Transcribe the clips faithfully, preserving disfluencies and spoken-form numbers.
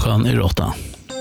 Klockan är åtta.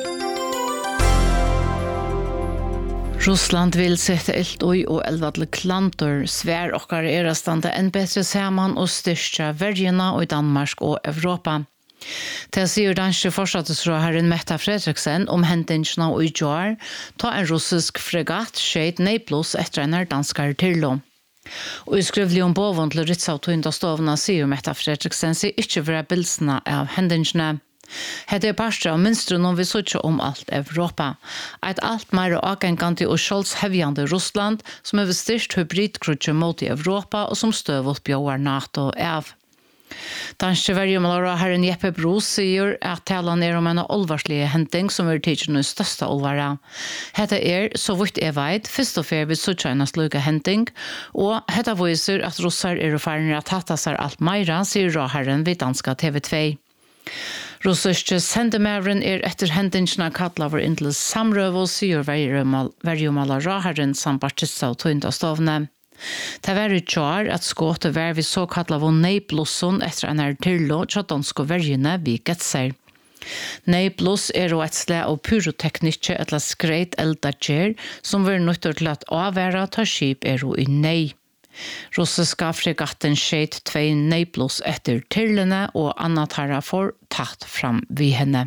Russland vil sette eld oi og elvadle klantor, svær okkar erastande enn bedre saman og styrstja vergina og i Danmark og Europa. Det sier danske forsattesråherren Mette Fredriksen om hendingsna og i jar, ta en russisk fregatt skjeit Naples etter en danskar tillo. Og i skrivlig om bovon til Ritzau-tøyndastovna sier Mette Fredriksen sier ikke vera bilsna av hendingsna. Hette er parstra av minstru når vi sutja om alt Europa. Et alt mer avgengande og skjoldshevjande Russland som er styrst hybridkrutje mot i Europa og som støvot bjøver NATO av. Danske vergemålere herren Jeppe Bros sier at talan er om en olvarslige hending som er tidsen i største olvara. Hette er, så vidt jeg vet, først og fer vi sutja en sluga hending, og hette viser at russar er erfarne at hata seg alt meira, sier råherren vid danska T V två. Russiske sendemævren er etter hendingsna kattlaver inn til samrøv og sier vergemålere råherren samt partista og tøyndastovne. Det var et kjar at skåte var vi så kallet av Napleson etter en her tillo til danske vergene vi getser. Naples er et slag av pyroteknikke eller skreit eldager som var nødt til at avvære ta skip er i nei. Russiska fregatten skjeit tvei Naples etter tillene og annat herra for tatt fram vi henne.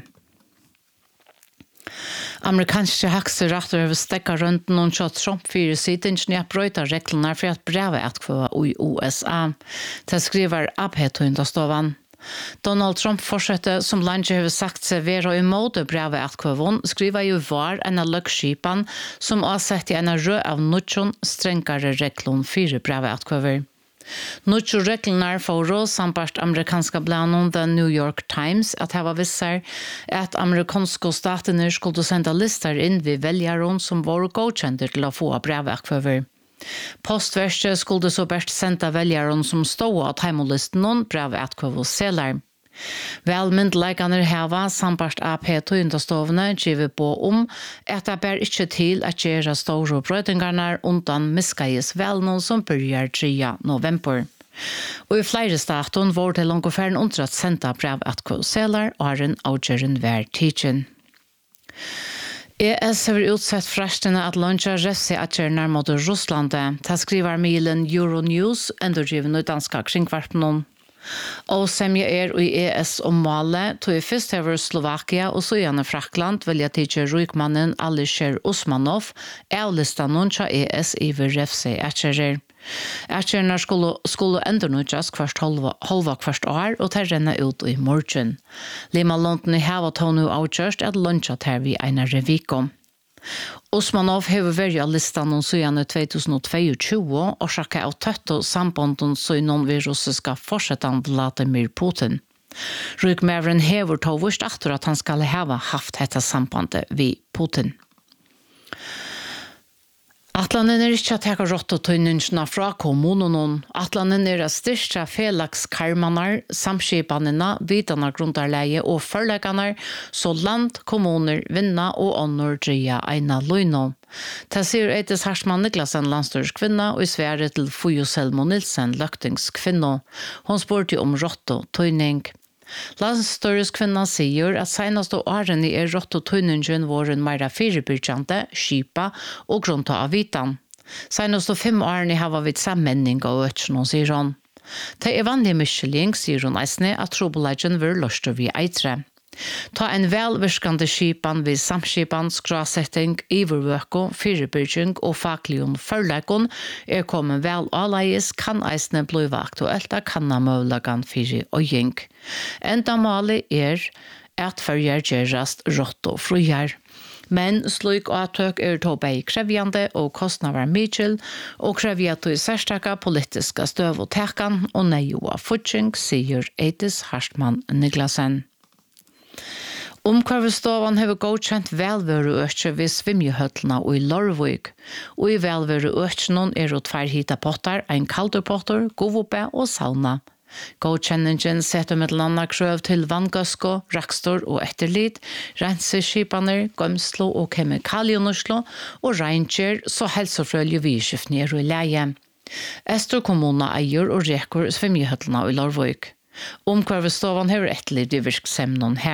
Amerikanske hakseratter over stekka rundt noen kjøtt Trump fire siden i at brøyta reglene for at brevet atkvøva i U S A. Det skriver Abhetøyndastovan. Donald Trump fortsetter som landet har sagt seg være i måte brevet atkvøvån, skriver jo var en av løkskipan som har sett i en rød av nødjon strengare reglene fire brevet atkvøver. Nødjo reglene for å sampart amerikanska blanon The New York Times at hava visser at amerikanske statene skulle senda lister inn ved veljaron som var godkjenter til å få brevet. Postverket skulle så best senda veljaron som stod av heimolisten noen brevet og selar. Velmyndleikene hava sampart A P tøyndastovene givet på om at det ber ikke til at gjøre store brøytingarna undan miskaies velnån som börjar tredje november. Og i flere staten var det langt færden under at senda brev at kvåselar og har en avgjøren hver tidsen. E S har utsett frestene at lunsja refse atjernar mot Russlandet. Det skriver milen Euronews, endurgiven og danska kringkvartenen. Og semje er i E S om Male, tog i først over Slovakia og så gjerne Frakland velja tidser rykmannen Alisher Osmanov avlista noen til E S i refse atjerer. Atjernar skulle, skulle enda nødjas kvart halva, halva kvart år og ter renna ut i morgen. Lima London i hava tog nu avgjørst at lunsja ter vi eina revikom. Osmanov hever vært av listan om søgjane tjugohundratjuetvå og sjakka av tøtto sambanden søgnon ved russiska forsetan Vladimir Putin. Rykmævren hever tog vurst atter at han skal hava haft dette sambandet ved Putin. Atlanen er ikke at hekka rått og tøyningsna fra kommunen. Atlanen er at styrsta felagskarmanar, samskipanina, vidanar grundarleie og førleganar, så land, kommuner, vinna og ånder dreia eina løyno. Det sier Eitis Harsman Niklasen, landstyrskvinna, og i svære til Fujo Selmo Nilsen, løktingskvinna. Hun spurte om rått og tøyning. Landstyrskvinna sier at senaste årene er rått og tøyningen våren meira firebyrkjante, skipa og grunta av vitan. Senaste fem årene har vi sammenning av øtjen, sier hun. Det er vanlig miskjeling, sier hun eisne, at trobolagen vil løste vi eitre. Ta en velvirkande skipan vid samskipan, skrasetting, ivervøko, firebyrkjeng og faklion førleikon er kommet vel avleies, kan eisne bliva aktuelt av kanna møvlagan fyrir og gjeng. Enda mali er at førjar gjerast rått og frujar. Men slik avtøk er to bei krevjande og kostnader mykjel, og krevja to i særstaka politiska støv og tekan og nejoa futjeng, sier Eitis Harstmann Niklasen. Omkvarvestovan hever godkjent velvære økje ved svimjehøtlene og i Lorvøk. Og i velvære økjenon er det tvær hita potter, en kalderpotter, govope og sauna. Godkjenningen setter med landa krøv til vanngøsko, rakstor og etterlid, renseskipaner, gømslo og kemikalienurslo, og reintjer så helsefrølge vidskiftene er i leie. Estor kommuna eier og reker svimjehøtlene i Lorvøk. Omkvarvestovan hever etterlid i virksemnon her.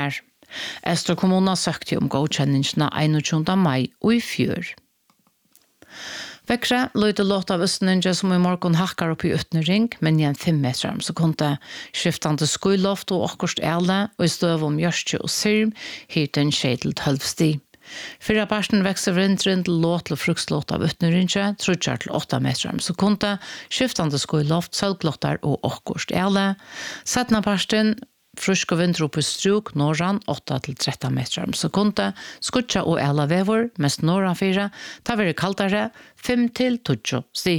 Estra kommuna søkte om godkjenningsna einogtjúgunda mai og i fjør. Vekre løyde låt av Østninja som i morgen hakkar opp i Utnering, men igjen fem meter, så kunne skiftande skuiloft og akkurst ele, og i støv om Gjørstje og Sirm, hiten skjedel tølv sti. Fyra parten vekser vinteren til låt til frukslåt av Utnerinja, trutjar til åtta meter, så kunne skiftande skuiloft, sølglåttar og akkurst ele. Settna parten Frusk og vinter oppe i struk, norran, åtta til tretton meter om sekundet, skutja og ela vever, mest norran fire, ta være kaldare, fem til tjugo sti.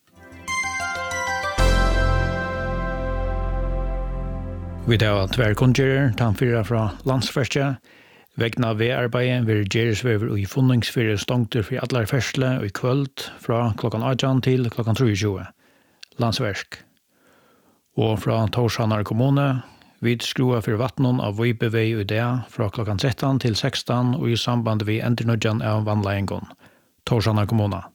Vi tar tverrkundgjører, tannfyrer fra landsferskje. Vegna V-arbeidet vil gjeresvever og i funningsfyrer stongter for alle fersle og i kvöld fra klokkan atten til klokkan tjugo. Landsversk. Og fra Torshanar kommune, vi skrua for vattnon av Vøybevei og idea fra klokkan tretton til sekston og i samband vi endernudjan av vannleiengon. Torshanar kommuna.